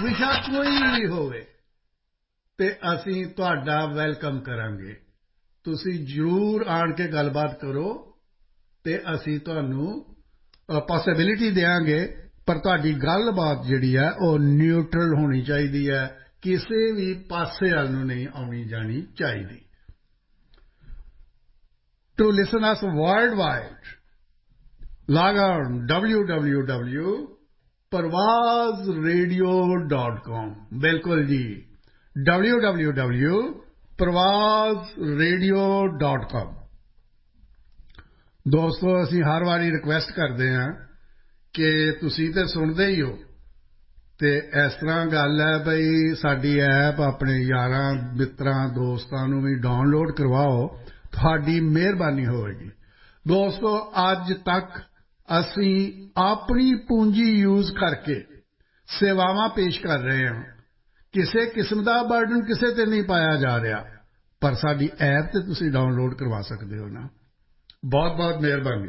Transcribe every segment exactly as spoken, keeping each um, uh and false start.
विषा कोई भी होवे ते असीं तुहाडा वेलकम करांगे। तुसीं जरूर आण के गलबात करो ते असीं तुहानूं पॉसिबिलिटी देंगे, पर तुहाडी गलबात जिहड़ी है वो न्यूट्रल होनी चाहिदी है, किसी भी पासे वाल नूं नहीं आउणी जानी चाहिदी। To listen us worldwide, log on w w w dot parvaz radio dot com। बिल्कुल जी, w w w dot parvaz radio dot com। दोस्तों, असीं हर वारी रिक्वेस्ट करते हैं कि तुसीं ते सुणदे ही हो, ते इस तरह गल है बई साडी ऐप अपने यारां मित्रां दोस्तां नूं भी डाउनलोड करवाओ, तुहाडी मेहरबानी होवेगी। दोस्तों, अज तक असीं अपनी पूंजी यूज करके सेवावां पेश कर रहे हैं, किसी किस्म का बर्डन किसी ते नहीं पाया जा रहा, पर साडी ऐप ते तुसीं डाउनलोड करवा सकते हो ना। बहुत बहुत मेहरबानी।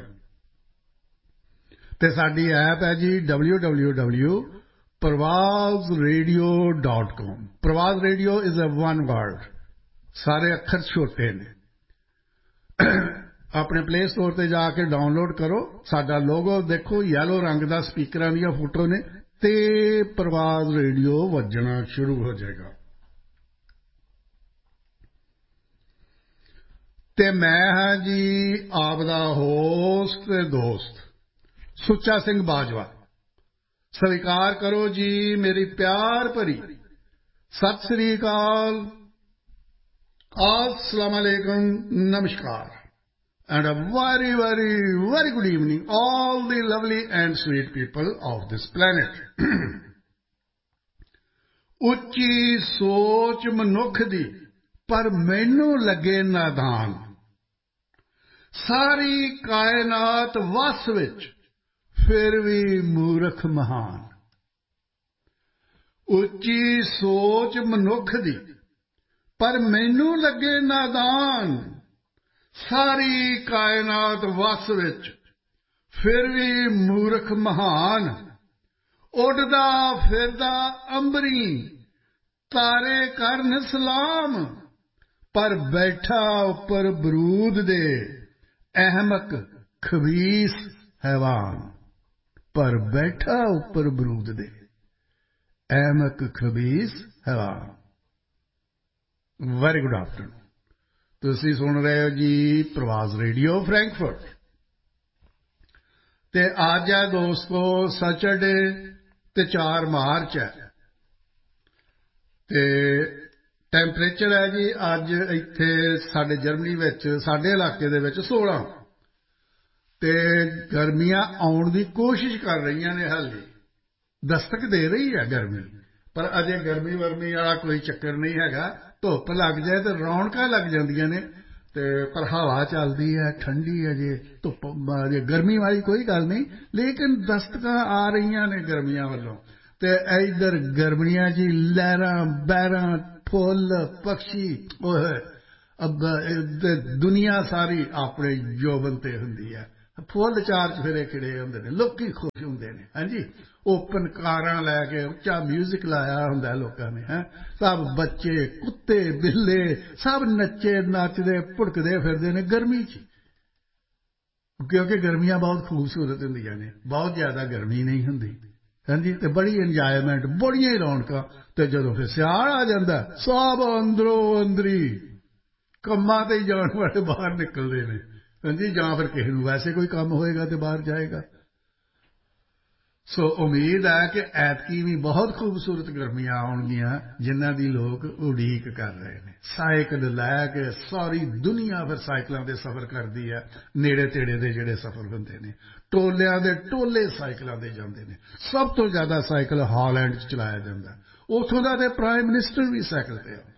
ते साडी ऐप है जी w w w dot parvaz radio dot com। प्रवाज radio is a one word, सारे अखर छोटे ने। अपने प्ले स्टोर ते जाके डाउनलोड करो, साडा लोगो देखो, येलो रंग का स्पीकर दी फोटो ने, ते प्रवाज रेडियो वजना शुरू हो जाएगा। ते मैं हाँ जी आपदा होस्ट ते दोस्त सुच्चा सिंह बाजवा। स्वीकार करो जी मेरी प्यार भरी सत श्री अकाल, अस्सलाम वालेकुम, नमस्कार, and a very very very good evening all the lovely and sweet people of this planet। ਉੱਚੀ ਸੋਚ ਮਨੁੱਖ ਦੀ ਪਰ ਮੈਨੂੰ ਲੱਗੇ ਨਾਦਾਨ, ਸਾਰੀ ਕਾਇਨਾਤ ਵਸ ਵਿੱਚ ਫਿਰ ਵੀ ਮੂਰਖ ਮਹਾਨ। ਉੱਚੀ ਸੋਚ ਮਨੁੱਖ ਦੀ ਪਰ ਮੈਨੂੰ ਲੱਗੇ ਨਾਦਾਨ, ਸਾਰੀ ਕਾਇਨਾਤ ਵਸ ਵਿੱਚ ਫਿਰ ਵੀ ਮੂਰਖ ਮਹਾਨ। ਉੱਡਦਾ ਫਿਰਦਾ ਅੰਬਰੀ ਤਾਰੇ ਕਰਨ ਸਲਾਮ, ਪਰ ਬੈਠਾ ਉੱਪਰ ਬਰੂਦ ਦੇ ਅਹਿਮਕ ਖਬੀਸ हैवान। पर बैठा ऊपर बरूद दे अहमक खबीस हैवान। Very good afternoon. तुसी सुन रहे हो जी प्रवास रेडियो फ्रैंकफर्ट। ते अज है दोस्तों सैटरडे ते चार मार्च है, ते टैंपरेचर है जी अज इत्थे साडे जर्मनी विच साडे इलाके दे विच सोलह, ते गर्मियां आउण की कोशिश कर रही ने, हाले दस्तक दे रही है गर्मी, पर अजे गर्मी वर्मी वाला कोई चक्कर नहीं हैगा। धुप लग जाए तो रौनक लग जांदियां ने, ते पर हवा चलती है ठंडी, अजे धुप अजे गर्मी वाली कोई गल नहीं, लेकिन दस्तक आ रही ने गर्मियां वालों। ते इधर गर्मियां जी लहरां बहरां फुल पक्षी अब दुनिया सारी अपने जोबन ते हुंदी है। फुल चार चफेरे खिड़े होंदे ने, लोकी खुश होंदे ने। हाँ जी, ओपन कारां लैके उच्चा म्यूजिक लाया हुंदा लोकां ने, हैं सब बच्चे कुत्ते बिल्ले सब नच्चे नचदे भुड़कदे फिरदे ने गर्मी च, क्योंकि गर्मियां बहुत खूबसूरत हुंदियां ने, बहुत ज्यादा गर्मी नहीं हुंदी। हाँ जी, ते बड़ी इंजॉयमेंट, बड़ियां ही रौनकां। ते जदों फिर सियाल आ जांदा सब अंदरों अंदरी कम्मां ते जाण वाले बाहर निकलदे ने। हाँ जी, जां फिर किसी नूं वैसे कोई काम होएगा तो बाहर जाएगा। सो उम्मीद है कि ऐतकी भी बहुत खूबसूरत गर्मियां आउणगियां जिन्हां दी लोग उड़ीक कर रहे हैं। साइकिल लैके सारी दुनिया फिर साइकिलों के सफर करती है, नेड़े तेड़े दे जिहड़े सफर हुंदे ने, टोलियां दे टोले साइकिलों दे जांदे ने। सब तो ज्यादा साइकिल हालैंड च चलाया जांदा, उत्थों दा ते प्राइम मिनिस्टर भी साइकिल ते आउंदा।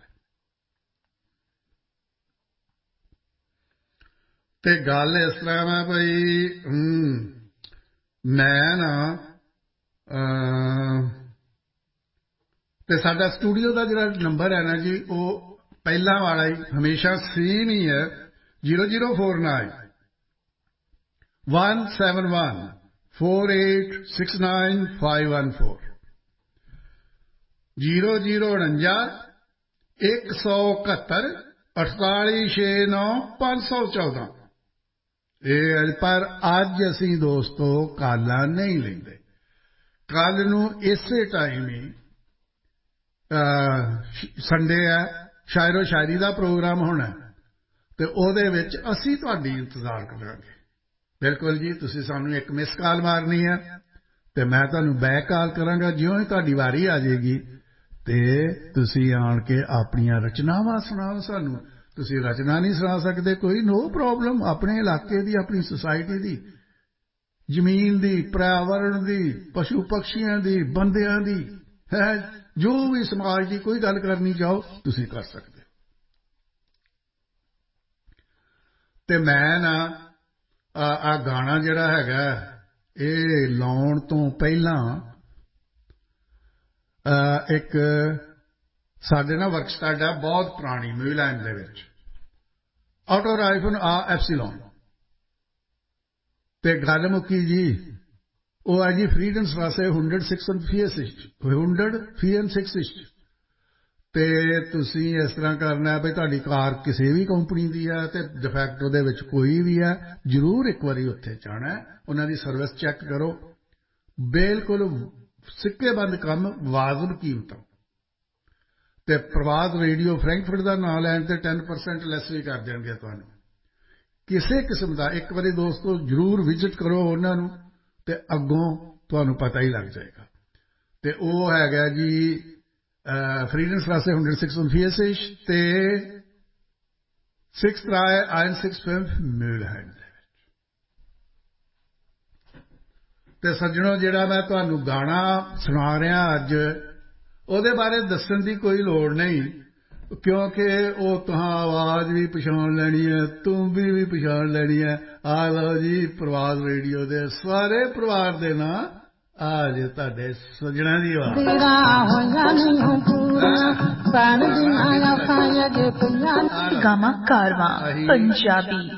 ते गल इस तरह है भाई, मैं ना ते साडा स्टूडियो का जिहड़ा नंबर है ना जी, वो पहला वाला ही हमेशा सेम ही है, zero zero four nine one seven one four eight six nine five one four. Zero zero ਉਣੰਜਾ ਇੱਕ ਸੌ ਇਕਹੱਤਰ ਅਠਤਾਲੀ ਛੇ ਨੌ ਪੰਜ ਸੌ ਚੌਦਾਂ। ਇਹ ਪਰ ਅੱਜ ਅਸੀਂ ਦੋਸਤੋ ਕਾਲਾਂ ਨਹੀਂ ਲੈਂਦੇ। ਕੱਲ੍ਹ ਨੂੰ ਇਸੇ ਟਾਈਮ ਹੀ ਸੰਡੇ ਹੈ, ਸ਼ਾਇਰੋ ਸ਼ਾਇਰੀ ਦਾ ਪ੍ਰੋਗਰਾਮ ਹੋਣਾ ਅਤੇ ਉਹਦੇ ਵਿੱਚ ਅਸੀਂ ਤੁਹਾਡੀ ਇੰਤਜ਼ਾਰ ਕਰਾਂਗੇ। ਬਿਲਕੁਲ ਜੀ, ਤੁਸੀਂ ਸਾਨੂੰ ਇੱਕ ਮਿਸ ਕਾਲ ਮਾਰਨੀ ਹੈ ਅਤੇ ਮੈਂ ਤੁਹਾਨੂੰ ਬੈਕ ਕਾਲ ਕਰਾਂਗਾ। ਜਿਉਂ ਹੀ ਤੁਹਾਡੀ ਵਾਰੀ ਆ ਜਾਏਗੀ ਅਤੇ ਤੁਸੀਂ ਆਣ ਕੇ ਆਪਣੀਆਂ ਰਚਨਾਵਾਂ ਸੁਣਾਓ ਸਾਨੂੰ। ਤੁਸੀਂ ਰਚਨਾ ਨਹੀਂ ਸੁਣਾ ਸਕਦੇ, ਕੋਈ ਨੋ ਪ੍ਰੋਬਲਮ। ਆਪਣੇ ਇਲਾਕੇ ਦੀ, ਆਪਣੀ ਸੁਸਾਇਟੀ ਦੀ, ਜ਼ਮੀਨ ਦੀ, ਪਰਿਆਵਰਣ ਦੀ, ਪਸ਼ੂ ਪਕਸ਼ੀਆਂ ਦੀ, ਬੰਦਿਆਂ ਦੀ, ਹੈ ਜੋ ਵੀ ਸਮਾਜ ਦੀ ਕੋਈ ਗੱਲ ਕਰਨੀ ਚਾਹੋ ਤੁਸੀਂ ਕਰ ਸਕਦੇ ਹੋ। ਅਤੇ ਮੈਂ ਨਾ ਆਹ ਗਾਣਾ ਜਿਹੜਾ ਹੈਗਾ ਇਹ ਲਾਉਣ ਤੋਂ ਪਹਿਲਾਂ ਇੱਕ ਸਾਡੇ ਨਾ ਵਰਕਸ਼ਾਪ ਹੈ ਬਹੁਤ ਪੁਰਾਣੀ ਨਿਊਜ਼ੀਲੈਂਡ ਦੇ ਵਿੱਚ, ਆਟੋ ਰਾਈਫਨ ਆ ਐਪਸੀਲੋਨ, ਅਤੇ ਗੱਲ ਮੁੱਕੀ ਜੀ ਉਹ ਹੈ ਜੀ freedom ਸਟਰਾਸੇ hundred six hundred ਫੀਐਨ six ਅਤੇ ਤੁਸੀਂ ਇਸ ਤਰ੍ਹਾਂ ਕਰਨਾ ਵੀ ਤੁਹਾਡੀ ਕਾਰ ਕਿਸੇ ਵੀ ਕੰਪਨੀ ਦੀ ਹੈ ਅਤੇ ਡਿਫੈਕਟ ਉਹਦੇ ਵਿੱਚ ਕੋਈ ਵੀ ਹੈ, ਜ਼ਰੂਰ ਇੱਕ ਵਾਰੀ ਉੱਥੇ ਜਾਣਾ, ਉਹਨਾਂ ਦੀ ਸਰਵਿਸ ਚੈੱਕ ਕਰੋ। ਬਿਲਕੁਲ ਸਿੱਕੇਬੰਦ ਕੰਮ, ਵਾਜਬ ਕੀਮਤਾਂ। ਅਤੇ ਪ੍ਰਭਾਤ ਰੇਡੀਓ ਫਰੈਂਕਫਰਟ ਦਾ ਨਾਂ ਲੈਣ 'ਤੇ ਟੈਨ ਪਰਸੈਂਟ ਲੈਸ ਵੀ ਕਰ ਦੇਣਗੇ ਤੁਹਾਨੂੰ ਕਿਸੇ ਕਿਸਮ ਦਾ। ਇੱਕ ਵਾਰੀ ਦੋਸਤੋ ਜ਼ਰੂਰ ਵਿਜ਼ਿਟ ਕਰੋ ਉਹਨਾਂ ਨੂੰ ਅਤੇ ਅੱਗੋਂ ਤੁਹਾਨੂੰ ਪਤਾ ਹੀ ਲੱਗ ਜਾਏਗਾ। ਅਤੇ ਉਹ ਹੈਗਾ ਜੀ ਫਰੀਡਮ ਸਟਰਾਸੇ ਹੰਡਰਡ ਸਿਕਸ ਫੀਐਸਿਸ਼ ਅਤੇ six try ion six fifth ਮਿਊਲਹੈਂਡ ਦੇ ਵਿੱਚ। ਅਤੇ ਸੱਜਣੋ, ਜਿਹੜਾ ਮੈਂ ਤੁਹਾਨੂੰ ਗਾਣਾ ਸੁਣਾ ਰਿਹਾ ਅੱਜ, ਉਹਦੇ ਬਾਰੇ ਦੱਸਣ ਦੀ ਕੋਈ ਲੋੜ ਨਹੀਂ, ਕਿਉਂਕਿ ਉਹ ਤੁਹਾਂ ਆਵਾਜ਼ ਵੀ ਪਛਾਣ ਲੈਣੀ ਹੈ, ਤੁੰਬੀ ਵੀ ਪਛਾਣ ਲੈਣੀ ਹੈ। ਆ ਲਓ ਜੀ, ਪ੍ਰਵਾਦ ਰੇਡੀਓ ਦੇ ਸਾਰੇ ਪਰਿਵਾਰ ਦੇ ਨਾਂ ਆ ਜੇ ਤੁਹਾਡੇ ਸੱਜਣਾਂ ਦੀ ਆਵਾਜ਼। ਗਾਮਾ ਕਾਰਵਾਂ ਪੰਜਾਬੀ।